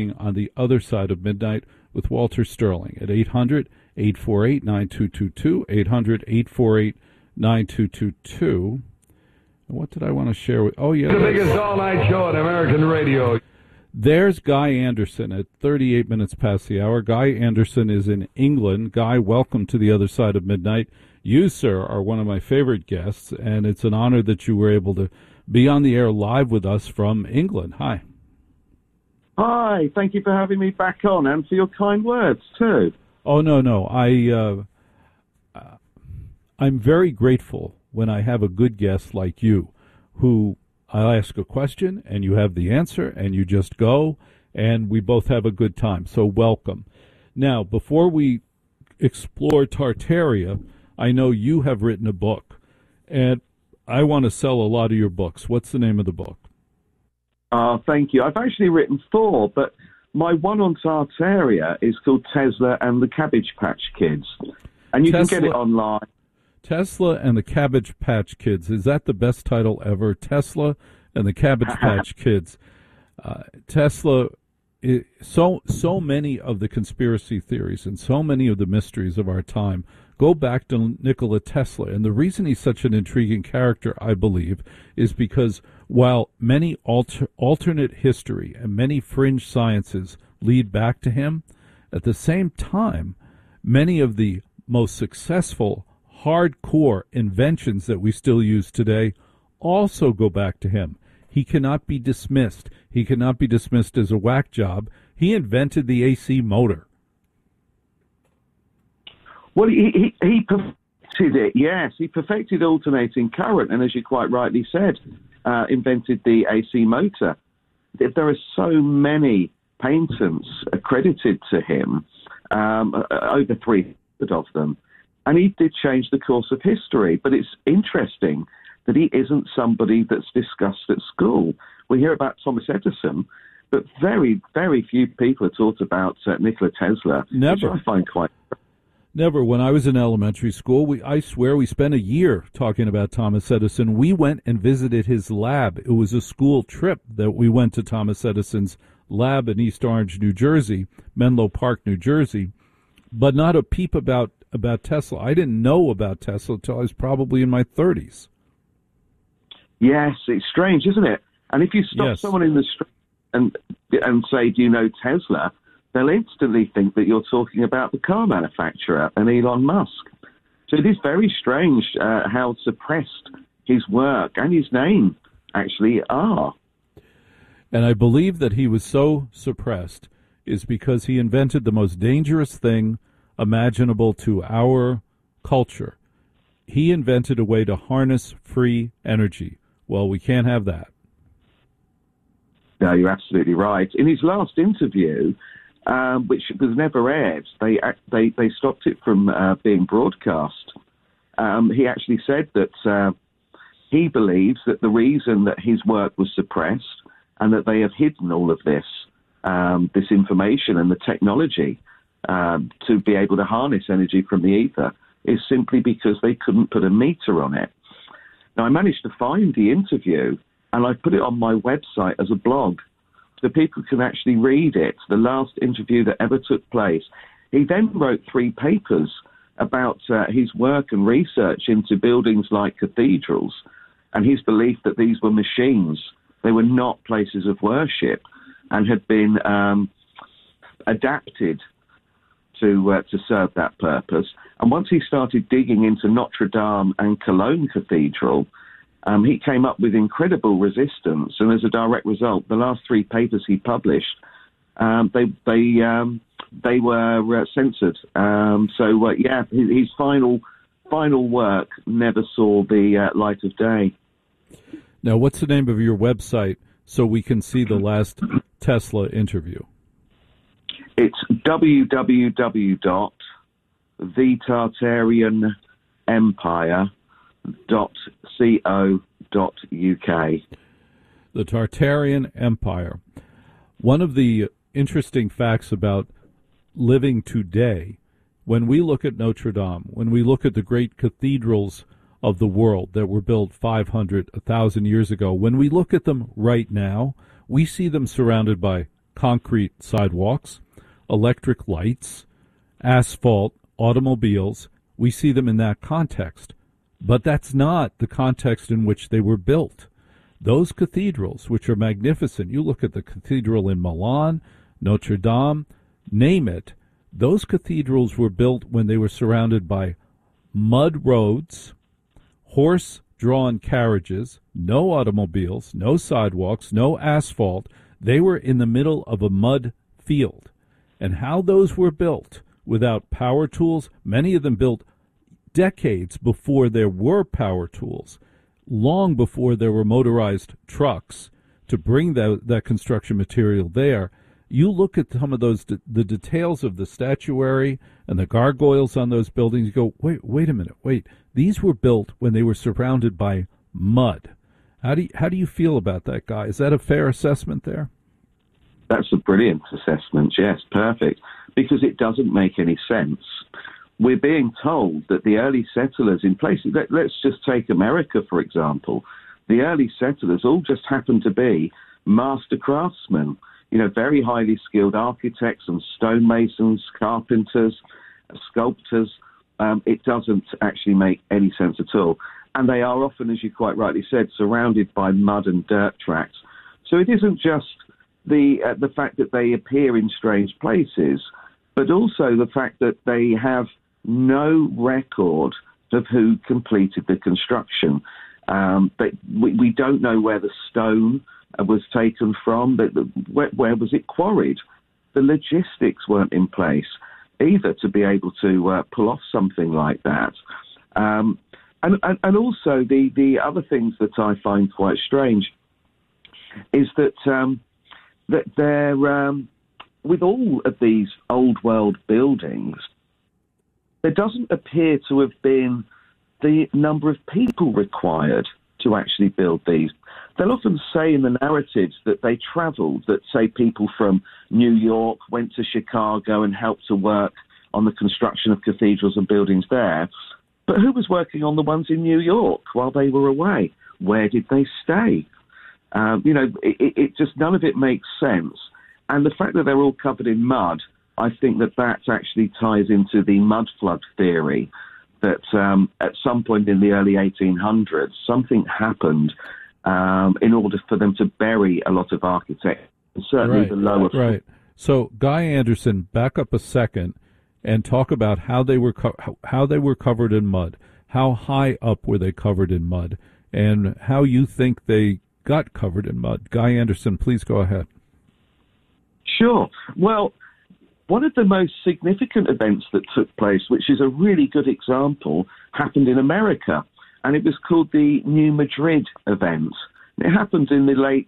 on the other side of midnight with Walter Sterling at 800-848-9222, 800-848-9222. What did I want to share with? Oh, yeah. The biggest all-night show on American radio. There's Guy Anderson at 38 minutes past the hour. Guy Anderson is in England. Guy, welcome to the other side of midnight. You, sir, are one of my favorite guests, and it's an honor that you were able to be on the air live with us from England. Hi. Hi, thank you for having me back on and for your kind words, too. Oh, no. I'm very grateful when I have a good guest like you, who I'll ask a question and you have the answer and you just go and we both have a good time. So welcome. Now, before we explore Tartaria, I know you have written a book and I want to sell a lot of your books. What's the name of the book? Thank you. I've actually written 4, but my one on Tartaria is called Tesla and the Cabbage Patch Kids. And you can get it online. Tesla and the Cabbage Patch Kids. Is that the best title ever? Tesla and the Cabbage Patch Kids. Tesla, so many of the conspiracy theories and so many of the mysteries of our time go back to Nikola Tesla. And the reason he's such an intriguing character, I believe, is because while many alternate history and many fringe sciences lead back to him, at the same time, many of the most successful hardcore inventions that we still use today also go back to him. He cannot be dismissed. He cannot be dismissed as a whack job. He invented the AC motor. Well, he perfected it, yes. He perfected alternating current, and as you quite rightly said, invented the AC motor. There are so many patents accredited to him, over 300 of them. And he did change the course of history. But it's interesting that he isn't somebody that's discussed at school. We hear about Thomas Edison, but very, very few people are taught about Nikola Tesla. Never. Which I find quite... Never. When I was in elementary school, I swear we spent a year talking about Thomas Edison. We went and visited his lab. It was a school trip that we went to Thomas Edison's lab in East Orange, New Jersey, Menlo Park, New Jersey, but not a peep about Tesla. I didn't know about Tesla until I was probably in my 30s. Yes, it's strange, isn't it? And if you stop someone in the street and say, do you know Tesla, they'll instantly think that you're talking about the car manufacturer and Elon Musk. So it is very strange how suppressed his work and his name actually are. And I believe that he was so suppressed is because he invented the most dangerous thing imaginable to our culture. He invented a way to harness free energy. Well, we can't have that. No, you're absolutely right. In his last interview, which was never aired, they stopped it from being broadcast. He actually said that he believes that the reason that his work was suppressed and that they have hidden all of this information and the technology to be able to harness energy from the ether is simply because they couldn't put a meter on it. Now, I managed to find the interview, and I put it on my website as a blog, so people can actually read it, the last interview that ever took place. He then wrote 3 papers about his work and research into buildings like cathedrals, and his belief that these were machines. They were not places of worship and had been adapted to serve that purpose. And once he started digging into Notre Dame and Cologne Cathedral, he came up with incredible resistance. And as a direct result, the last 3 papers he published, they were censored. His final work never saw the light of day. Now, what's the name of your website so we can see the last Tesla interview? It's www.thetartarianempire.co.uk. The Tartarian Empire. One of the interesting facts about living today, when we look at Notre Dame, when we look at the great cathedrals of the world that were built 500, 1,000 years ago, when we look at them right now, we see them surrounded by concrete sidewalks, electric lights, asphalt, automobiles. We see them in that context. But that's not the context in which they were built. Those cathedrals, which are magnificent, you look at the cathedral in Milan, Notre Dame, name it, those cathedrals were built when they were surrounded by mud roads, horse-drawn carriages, no automobiles, no sidewalks, no asphalt. They were in the middle of a mud field. And how those were built without power tools, many of them built decades before there were power tools, long before there were motorized trucks to bring that construction material there. You look at some of those, the details of the statuary and the gargoyles on those buildings, you go, wait a minute, these were built when they were surrounded by mud. How do you feel about that, Guy? Is that a fair assessment there? That's a brilliant assessment, yes, perfect, because it doesn't make any sense. We're being told that the early settlers in places, let's just take America, for example, the early settlers all just happened to be master craftsmen, very highly skilled architects and stonemasons, carpenters, sculptors. It doesn't actually make any sense at all. And they are often, as you quite rightly said, surrounded by mud and dirt tracks. So it isn't just the fact that they appear in strange places, but also the fact that they have no record of who completed the construction. We don't know where the stone was taken from, but where was it quarried? The logistics weren't in place either to be able to pull off something like that. And also the other things that I find quite strange is that they're with all of these old world buildings, there doesn't appear to have been the number of people required to actually build these. They'll often say in the narratives that they travelled, that say people from New York went to Chicago and helped to work on the construction of cathedrals and buildings there. But who was working on the ones in New York while they were away? Where did they stay? It just, none of it makes sense. And the fact that they're all covered in mud, I think that actually ties into the mud flood theory, that at some point in the early 1800s, something happened in order for them to bury a lot of architects, certainly the lower. Right. So, Guy Anderson, back up a second and talk about how they were covered in mud. How high up were they covered in mud, and how you think they got covered in mud? Guy Anderson, please go ahead. Sure. Well, one of the most significant events that took place, which is a really good example, happened in America, and it was called the New Madrid event. It happened in the late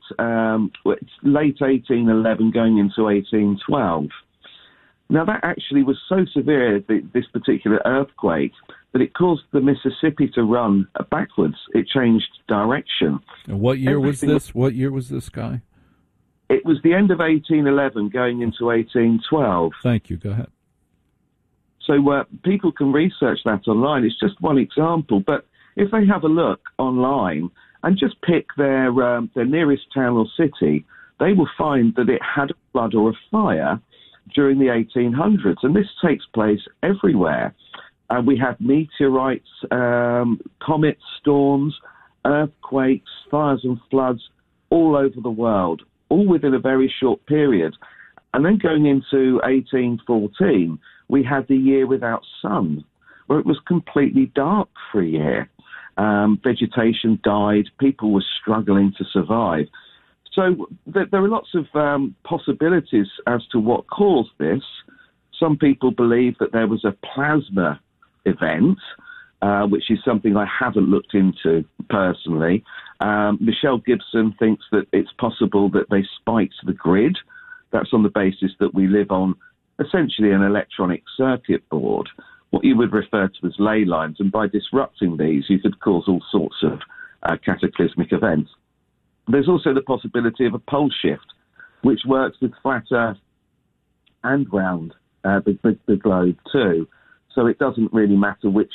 1811 going into 1812. Now, that actually was so severe, this particular earthquake, that it caused the Mississippi to run backwards. It changed direction. And what year was this? What year was this, Guy? It was the end of 1811 going into 1812. Thank you. Go ahead. So people can research that online. It's just one example. But if they have a look online and just pick their nearest town or city, they will find that it had a flood or a fire during the 1800s. And this takes place everywhere. We have meteorites, comets, storms, earthquakes, fires and floods all over the world, all within a very short period. And then going into 1814, we had the year without sun, where it was completely dark for a year. Vegetation died, people were struggling to survive. So there are lots of possibilities as to what caused this. Some people believe that there was a plasma event, which is something I haven't looked into personally. Michelle Gibson thinks that it's possible that they spiked the grid. That's on the basis that we live on essentially an electronic circuit board, what you would refer to as ley lines, and by disrupting these, you could cause all sorts of cataclysmic events. There's also the possibility of a pole shift, which works with flat Earth and round the globe too. So it doesn't really matter which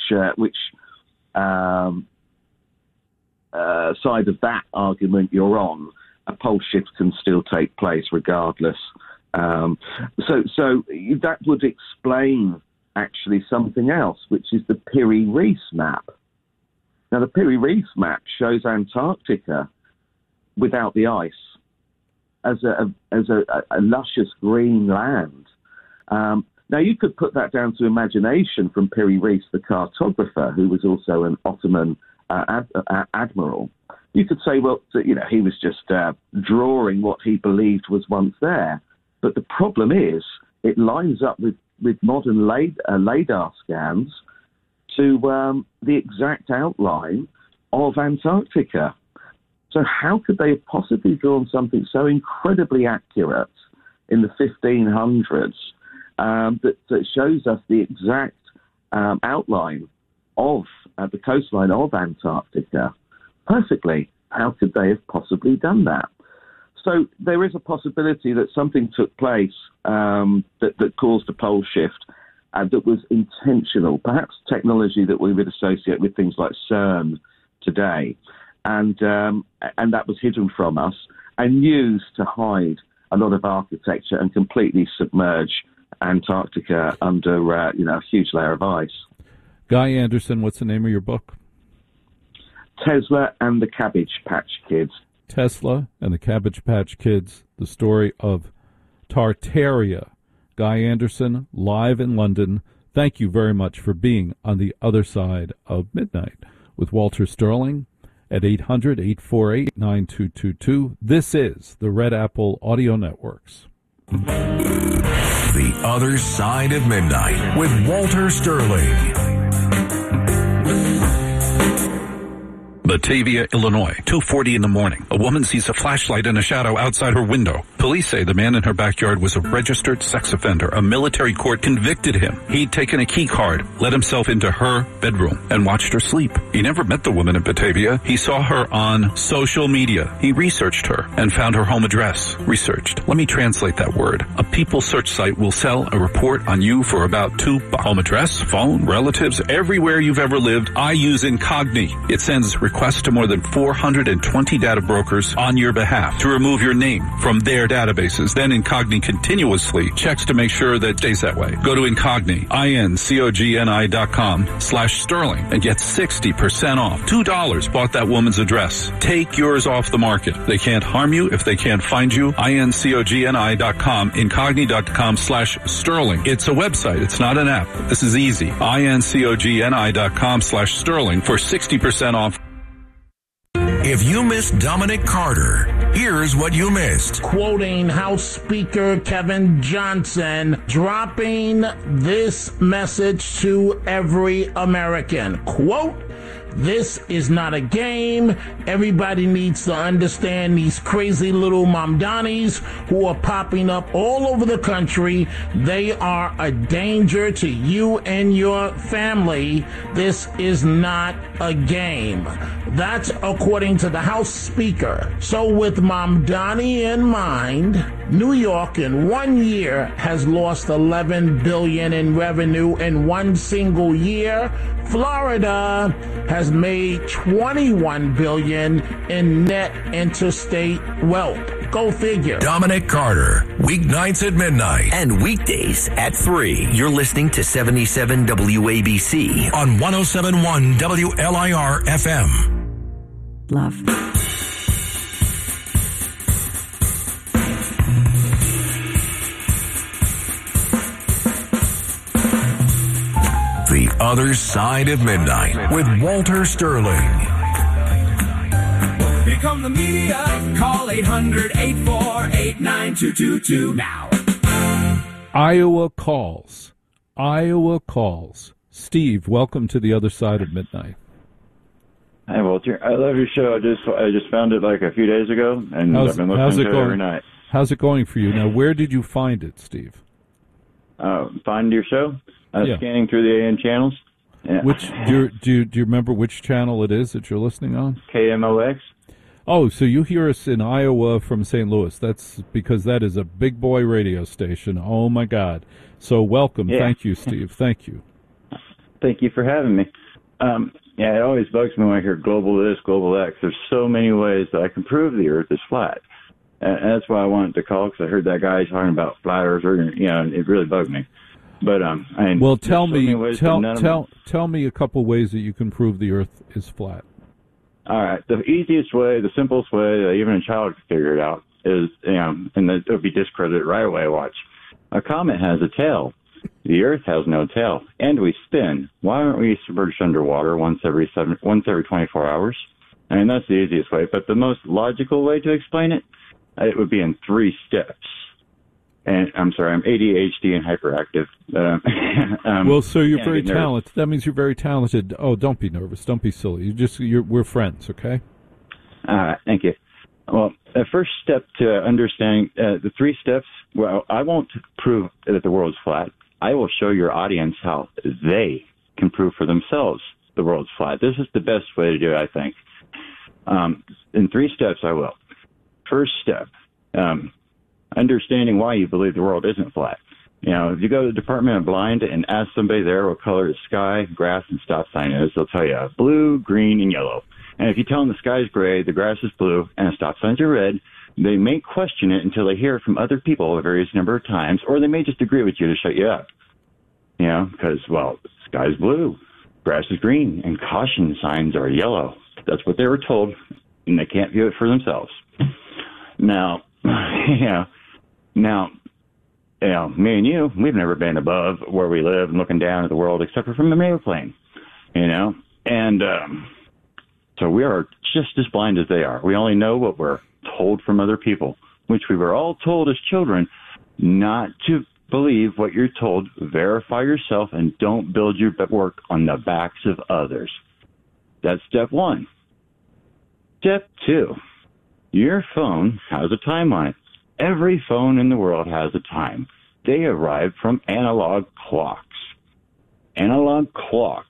side of that argument you're on. a pole shift can still take place regardless. So that would explain actually something else, which is the Piri-Reis map. Now, the Piri-Reis map shows Antarctica without the ice as a luscious green land. Now, you could put that down to imagination from Piri-Reis, the cartographer, who was also an Ottoman admiral. You could say, well, he was just drawing what he believed was once there. But the problem is, it lines up with modern LiDAR scans to the exact outline of Antarctica. So how could they have possibly drawn something so incredibly accurate in the 1500s that shows us the exact outline of the coastline of Antarctica perfectly? How could they have possibly done that? So there is a possibility that something took place that caused a pole shift that was intentional, perhaps technology that we would associate with things like CERN today, and that was hidden from us and used to hide a lot of architecture and completely submerge Antarctica under a huge layer of ice. Guy Anderson, what's the name of your book? Tesla and the Cabbage Patch Kids. Tesla and the Cabbage Patch Kids, the story of Tartaria. Guy Anderson, live in London. Thank you very much for being on the other side of midnight with Walter Sterling at 800-848-9222. This is the Red Apple Audio Networks. The Other Side of Midnight with Walter Sterling. Batavia, Illinois, 2:40 in the morning. A woman sees a flashlight in a shadow outside her window. Police say the man in her backyard was a registered sex offender. A military court convicted him. He'd taken a key card, let himself into her bedroom, and watched her sleep. He never met the woman in Batavia. He saw her on social media. He researched her and found her home address. Researched. Let me translate that word. A people search site will sell a report on you for about $2. Home address, phone, relatives, everywhere you've ever lived. I use Incogni. It sends requests to more than 420 data brokers on your behalf to remove your name from their databases. Then Incogni continuously checks to make sure that it stays that way. Go to Incogni, INCOGNI.com/Sterling and get 60% off. $2 bought that woman's address. Take yours off the market. They can't harm you if they can't find you. INCOGNI.com, Incogni.com/Sterling. It's a website. It's not an app. This is easy. INCOGNI.com/Sterling for 60% off. If you missed Dominic Carter, here's what you missed. Quoting House Speaker Kevin Johnson, dropping this message to every American. Quote, "This is not a game. Everybody needs to understand these crazy little Mamdanis who are popping up all over the country. They are a danger to you and your family. This is not a game." That's according to the House Speaker. So with Mamdani in mind, New York in 1 year has lost $11 billion in revenue in one single year. Florida has made $21 billion in net interstate wealth. Go figure. Dominic Carter, weeknights at midnight. And weekdays at 3. You're listening to 77 WABC. On 107.1 WLIR FM. Love. The Other Side of Midnight with Walter Sterling. Here come the media. Call 800-848-9222 now. Iowa calls. Iowa calls. Steve, welcome to the Other Side of Midnight. Hi, Walter. I love your show. I just found it like a few days ago, and I've been listening to it every night. How's it going for you? Now, where did you find it, Steve? Find your show? Scanning through the AN channels. Yeah. Which do you remember which channel it is that you're listening on? KMOX. Oh, so you hear us in Iowa from St. Louis. That's because that is a big boy radio station. Oh, my God. So welcome. Yeah. Thank you, Steve. Thank you. Thank you for having me. It always bugs me when I hear global this, global that. There's so many ways that I can prove the Earth is flat. And that's why I wanted to call, because I heard that guy talking about flat earther, and, and it really bugged me. But well, tell me a couple ways that you can prove the Earth is flat. All right, the easiest way, the simplest way that even a child could figure it out is, and it would be discredited right away. Watch, a comet has a tail. The Earth has no tail, and we spin. Why aren't we submerged underwater once every 24 hours? I mean, that's the easiest way. But the most logical way to explain it, it would be in 3 steps. And I'm sorry, I'm ADHD and hyperactive. Well, so you're very talented. That means you're very talented. Oh, don't be nervous. Don't be silly. We're friends, okay? All right, thank you. Well, the first step to understanding the 3 steps, well, I won't prove that the world's flat. I will show your audience how they can prove for themselves the world's flat. This is the best way to do it, I think. In 3 steps, I will. First step, understanding why you believe the world isn't flat. If you go to the Department of Blind and ask somebody there what color the sky, grass, and stop sign is, they'll tell you blue, green, and yellow. And if you tell them the sky is gray, the grass is blue, and the stop signs are red, they may question it until they hear it from other people a various number of times, or they may just agree with you to shut you up. Because, well, the sky is blue, grass is green, and caution signs are yellow. That's what they were told, and they can't view it for themselves. Now, me and you, we've never been above where we live and looking down at the world except for from an airplane, and so we are just as blind as they are. We only know what we're told from other people, which we were all told as children not to believe what you're told. Verify yourself and don't build your work on the backs of others. That's step 1. Step 2. Your phone has a time on it. Every phone in the world has a time. They arrived from analog clocks. Analog clocks,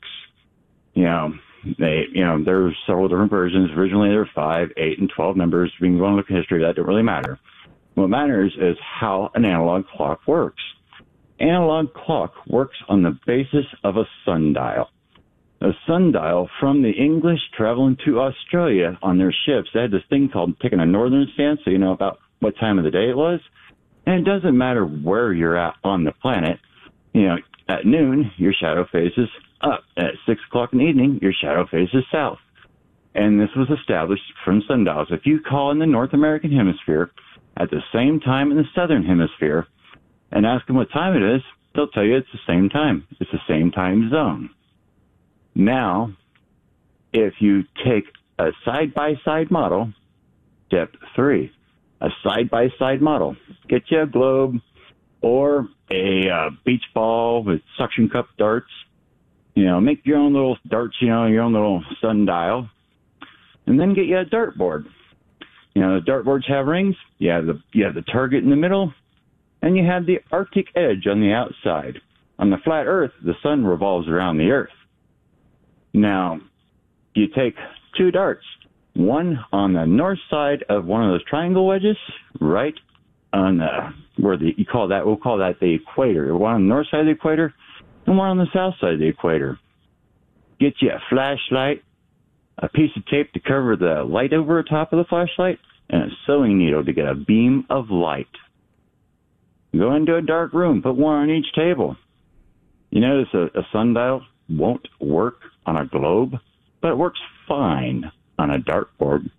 there's several different versions. Originally, there were 5, 8, and 12 numbers. We can go and look at history. That don't really matter. What matters is how an analog clock works. Analog clock works on the basis of a sundial. A sundial from the English traveling to Australia on their ships. They had this thing called taking a northern stance, so you know about what time of the day it was. And it doesn't matter where you're at on the planet. At noon, your shadow faces up. At 6 o'clock in the evening, your shadow faces south. And this was established from sundials. If you call in the North American hemisphere at the same time in the Southern hemisphere and ask them what time it is, they'll tell you it's the same time. It's the same time zone. Now, if you take a side-by-side model, step 3, a side-by-side model. Get you a globe or a beach ball with suction cup darts. Make your own little darts, your own little sundial. And then get you a dartboard. The dartboards have rings. You have the target in the middle. And you have the Arctic edge on the outside. On the flat Earth, the sun revolves around the Earth. Now, you take 2 darts. One on the north side of one of those triangle wedges, right on we'll call that the equator. One on the north side of the equator, and one on the south side of the equator. Get you a flashlight, a piece of tape to cover the light over the top of the flashlight, and a sewing needle to get a beam of light. Go into a dark room, put one on each table. You notice a sundial won't work on a globe, but it works fine on a dartboard.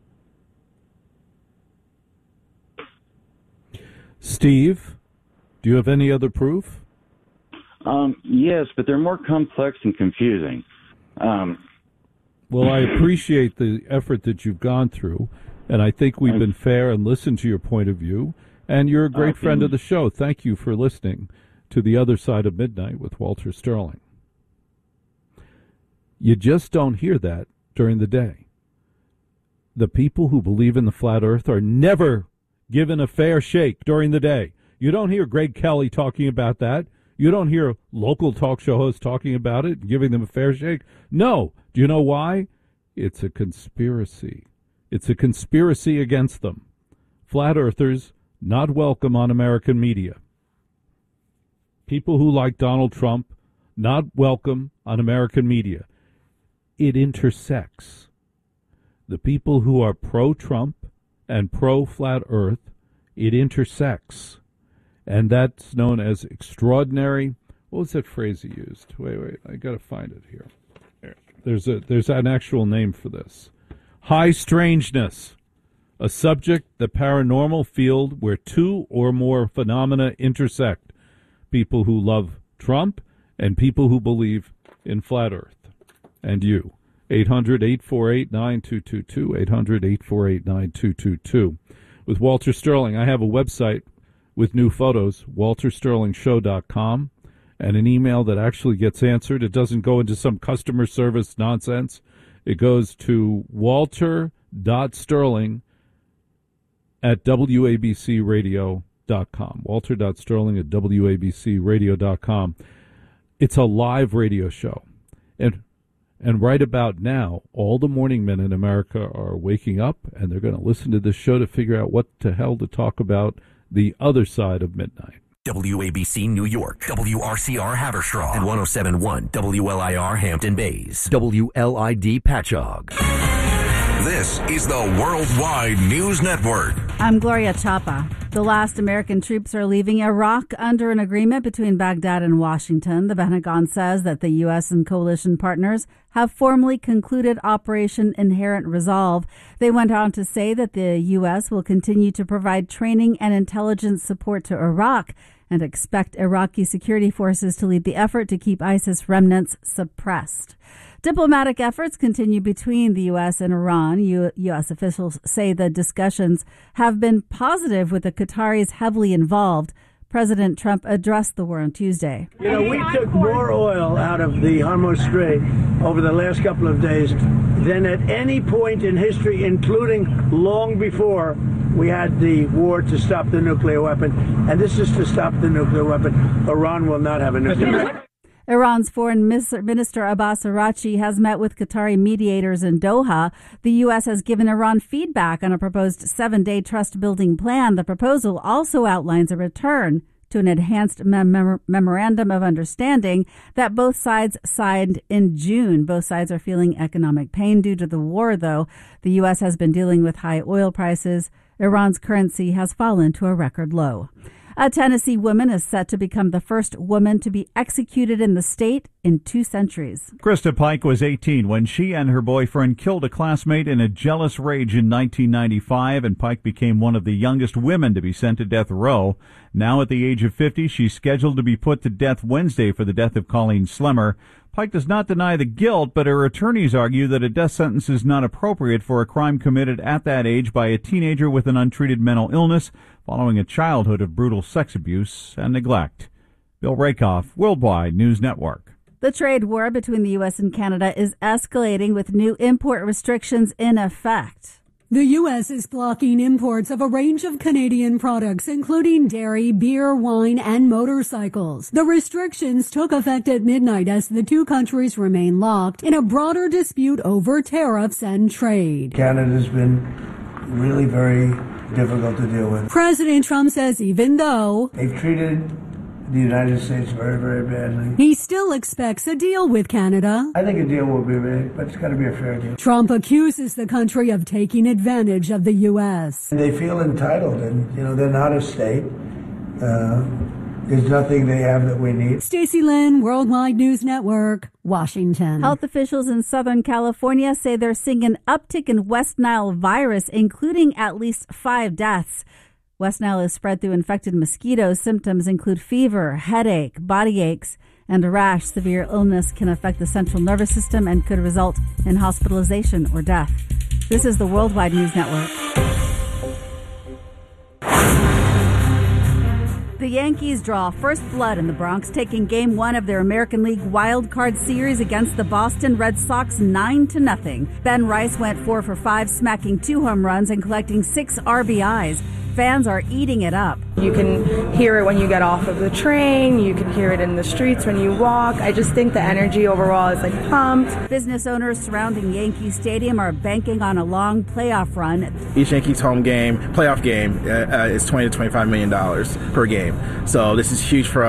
Steve, do you have any other proof? Yes, but they're more complex and confusing. Well, I appreciate the effort that you've gone through, and I think we've been fair and listened to your point of view, and you're a great friend of the show. Thank you for listening to The Other Side of Midnight with Walter Sterling. You just don't hear that during the day. The people who believe in the flat earth are never given a fair shake during the day. You don't hear Greg Kelly talking about that. You don't hear local talk show hosts talking about it, giving them a fair shake. No. Do you know why? It's a conspiracy. It's a conspiracy against them. Flat earthers, not welcome on American media. People who like Donald Trump, not welcome on American media. It intersects. The people who are pro-Trump and pro-flat Earth, it intersects. And that's known as extraordinary. What was that phrase he used? Wait, I got to find it here. There's an actual name for this. High strangeness, a subject, the paranormal field where two or more phenomena intersect. People who love Trump and people who believe in flat Earth. And you. 800-848-9222, 800-848-9222. With Walter Sterling, I have a website with new photos, waltersterlingshow.com, and an email that actually gets answered. It doesn't go into some customer service nonsense. It goes to walter.sterling@wabcradio.com. walter.sterling@wabcradio.com. It's a live radio show. And right about now, all the morning men in America are waking up, and they're going to listen to this show to figure out what the hell to talk about the other side of midnight. WABC New York, WRCR Haverstraw, and 107.1 WLIR Hampton Bays, WLID Patchogue. This is the Worldwide News Network. I'm Gloria Chapa. The last American troops are leaving Iraq under an agreement between Baghdad and Washington. The Pentagon says that the U.S. and coalition partners have formally concluded Operation Inherent Resolve. They went on to say that the U.S. will continue to provide training and intelligence support to Iraq and expect Iraqi security forces to lead the effort to keep ISIS remnants suppressed. Diplomatic efforts continue between the U.S. and Iran. U.S. officials say the discussions have been positive, with the Qataris heavily involved. President Trump addressed the war on Tuesday. You know, we took more oil out of the Hormuz Strait over the last couple of days than at any point in history, including long before we had the war to stop the nuclear weapon. And this is to stop the nuclear weapon. Iran will not have a nuclear weapon. Iran's Foreign Minister Abbas Araghchi has met with Qatari mediators in Doha. The U.S. has given Iran feedback on a proposed 7-day trust-building plan. The proposal also outlines a return to an enhanced memorandum of understanding that both sides signed in June. Both sides are feeling economic pain due to the war, though. The U.S. has been dealing with high oil prices. Iran's currency has fallen to a record low. A Tennessee woman is set to become the first woman to be executed in the state in 2 centuries. Krista Pike was 18 when she and her boyfriend killed a classmate in a jealous rage in 1995, and Pike became one of the youngest women to be sent to death row. Now at the age of 50, she's scheduled to be put to death Wednesday for the death of Colleen Slemmer. Pike does not deny the guilt, but her attorneys argue that a death sentence is not appropriate for a crime committed at that age by a teenager with an untreated mental illness following a childhood of brutal sex abuse and neglect. Bill Rakoff, Worldwide News Network. The trade war between the U.S. and Canada is escalating, with new import restrictions in effect. The U.S. is blocking imports of a range of Canadian products, including dairy, beer, wine, and motorcycles. The restrictions took effect at midnight as the two countries remain locked in a broader dispute over tariffs and trade. Canada's been really very difficult to deal with. President Trump says even though they've treated the United States very, very badly, he still expects a deal with Canada. I think a deal will be made, but it's got to be a fair deal. Trump accuses the country of taking advantage of the U.S. And they feel entitled, and, they're not a state. There's nothing they have that we need. Stacey Lynn, Worldwide News Network, Washington. Health officials in Southern California say they're seeing an uptick in West Nile virus, including at least 5 deaths. West Nile is spread through infected mosquitoes. Symptoms include fever, headache, body aches, and a rash. Severe illness can affect the central nervous system and could result in hospitalization or death. This is the Worldwide News Network. The Yankees draw first blood in the Bronx, taking Game 1 of their American League Wild Card Series against the Boston Red Sox 9-0. Ben Rice went 4 for 5, smacking 2 home runs and collecting 6 RBIs. Fans are eating it up. You can hear it when you get off of the train. You can hear it in the streets when you walk. I just think the energy overall is pumped. Business owners surrounding Yankee Stadium are banking on a long playoff run. Each Yankees home game, playoff game, is $20 to $25 million per game. So this is huge for us.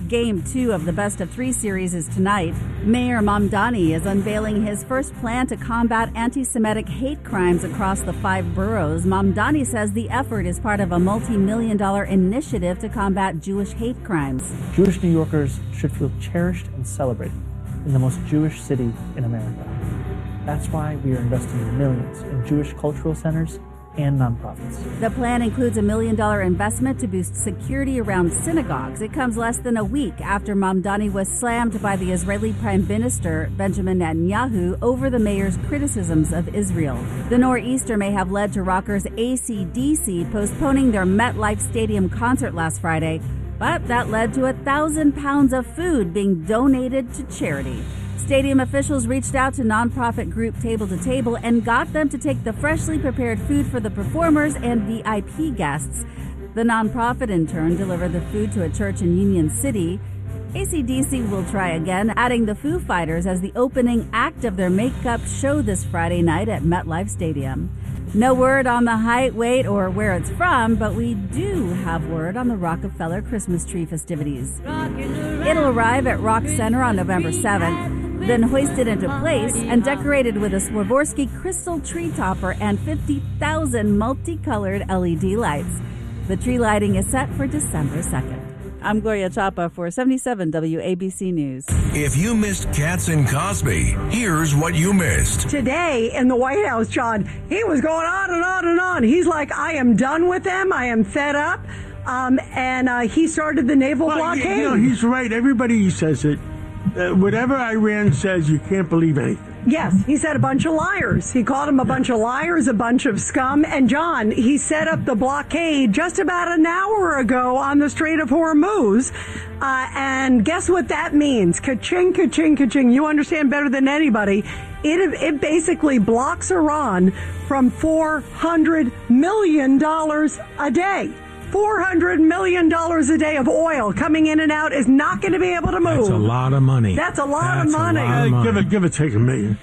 Game 2 of the Best of 3 series is tonight. Mayor Mamdani is unveiling his first plan to combat anti-Semitic hate crimes across the 5 boroughs. Mamdani says the effort is part of a multi-million-dollar initiative to combat Jewish hate crimes. Jewish New Yorkers should feel cherished and celebrated in the most Jewish city in America. That's why we are investing millions in Jewish cultural centers and nonprofits. The plan includes $1 million investment to boost security around synagogues. It comes less than a week after Mamdani was slammed by the Israeli Prime Minister Benjamin Netanyahu over the mayor's criticisms of Israel. The nor'easter may have led to rockers AC/DC postponing their MetLife Stadium concert last Friday, but that led to 1,000 pounds of food being donated to charity. Stadium officials reached out to nonprofit group Table to Table and got them to take the freshly prepared food for the performers and VIP guests. The nonprofit, in turn, delivered the food to a church in Union City. AC/DC will try again, adding the Foo Fighters as the opening act of their makeup show this Friday night at MetLife Stadium. No word on the height, weight, or where it's from, but we do have word on the Rockefeller Christmas tree festivities. It'll arrive at Rock Center on November 7th, then hoisted into place and decorated with a Swarovski crystal tree topper and 50,000 multicolored LED lights. The tree lighting is set for December 2nd. I'm Gloria Chapa for 77 WABC News. If you missed Katz and Cosby, here's what you missed. Today in the White House, John, he was going on and on and on. He's like, I am done with them. I am fed up. And he started the naval blockade. You know, he's right. Everybody says it. Whatever Iran says, you can't believe anything. Yes, he said a bunch of liars. He called them a bunch of liars, a bunch of scum. And John, he set up the blockade just about an hour ago on the Strait of Hormuz. And guess what that means? Ka-ching, ka-ching, ka-ching. You understand better than anybody. It basically blocks Iran from $400 million a day. $400 million a day of oil coming in and out is not going to be able to move. That's a lot of money. That's a lot of money. Give it, take $1 million.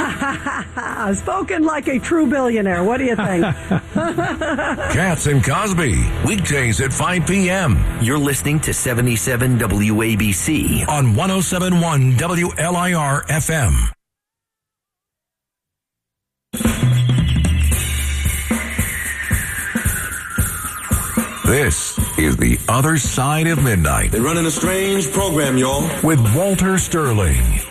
Spoken like a true billionaire. What do you think? Katz and Cosby, weekdays at 5 p.m. You're listening to 77 WABC on 107.1 WLIR FM. This is The Other Side of Midnight. They're running a strange program, y'all. With Walter Sterling.